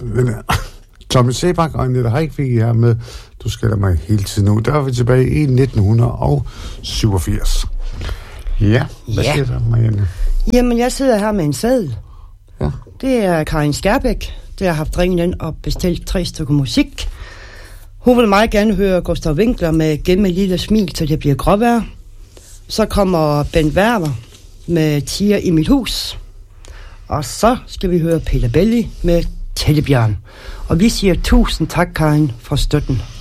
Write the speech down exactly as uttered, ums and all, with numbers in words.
Tommy Sebak og Annette Heikvig er med. Du skælder mig hele tiden nu. Der er vi tilbage i nitten syvogfirs. Ja, hvad ja. siger der, Marianne? Jamen, jeg sidder her med en seddel. Ja. Det er Karin Skærbæk. Det har haft ringen ind og bestilt tre stykker musik. Hun vil meget gerne høre Gustav Winkler med Gemme et lille smil, til det bliver gråvejr. Så kommer Ben Werver med Tiger i mit hus. Og så skal vi høre Peter Belli med Tællebjørn. Og vi siger tusind tak, Karin, for støtten.